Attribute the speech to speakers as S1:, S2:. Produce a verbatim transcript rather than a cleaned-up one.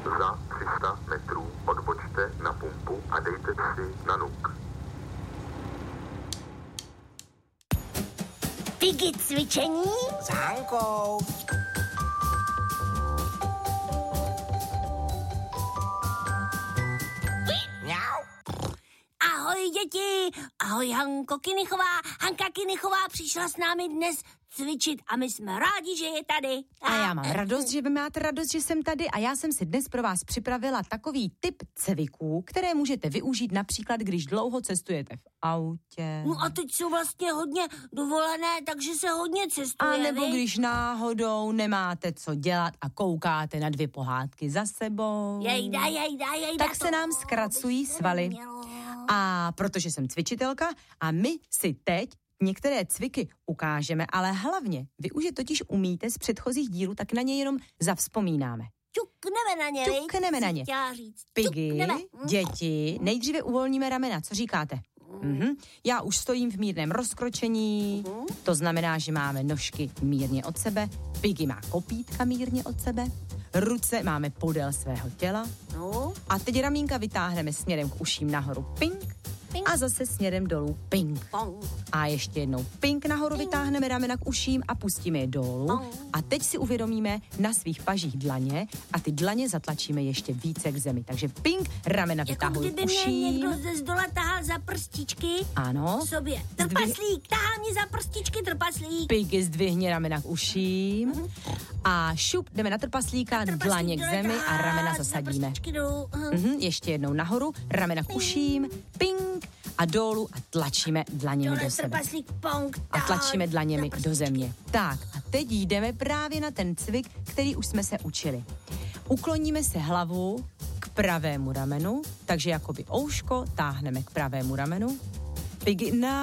S1: Za tři sta metrů odbočte na pumpu a dejte si na nuk.
S2: Piggy cvičení
S3: s Hankou.
S2: Ahoj děti, ahoj Hanko Kinichová. Hanka Kinichová přišla s námi dnes cvičit a my jsme rádi, že je tady.
S4: A já mám radost, že vy máte radost, že jsem tady a já jsem si dnes pro vás připravila takový typ cviků, které můžete využít například, když dlouho cestujete v autě.
S2: No a teď jsou vlastně hodně dovolené, takže se hodně cestuje.
S4: A nebo
S2: vy?
S4: když náhodou nemáte co dělat a koukáte na dvě pohádky za sebou.
S2: Jejda, jejda, jejda.
S4: Tak se nám zkracují svaly. A protože jsem cvičitelka a my si teď některé cviky ukážeme, ale hlavně vy už je totiž umíte z předchozích dílů, tak na ně jenom zavzpomínáme.
S2: Ťukneme na ně,
S4: Ťukneme na ně. Piggy, děti, nejdříve uvolníme ramena, co říkáte? Mhm. Já už stojím v mírném rozkročení, to znamená, že máme nožky mírně od sebe, Piggy má kopítka mírně od sebe, ruce máme podél svého těla
S2: no.
S4: A teď ramínka vytáhneme směrem k uším nahoru, ping, ping. A zase směrem dolů, ping.
S2: Pong.
S4: A ještě jednou ping nahoru, ping. Vytáhneme ramena k uším a pustíme je dolů.
S2: Pong.
S4: A teď si uvědomíme na svých pažích dlaně a ty dlaně zatlačíme ještě více k zemi. Takže ping, ramena
S2: jako
S4: vytahují k uším.
S2: Jako kdyby mě někdo ze zdola tahal za prstičky.
S4: Ano.
S2: K sobě. Trpaslík, tahá mě za prstičky, trpaslík.
S4: Piggy, zdvihni ramena k uším. Mm-hmm. A šup, jdeme na trpaslíka, trpaslík dlaně k zemi a ramena zasadíme. Mm-hmm, ještě jednou nahoru, ramena k uším, ping a dolů a tlačíme dlaněmi do sebe.
S2: Pong,
S4: a tlačíme dlaněmi do země. Tak a teď jdeme právě na ten cvik, který už jsme se učili. Ukloníme se hlavu k pravému ramenu, takže jakoby ouško táhneme k pravému ramenu. Piggy, na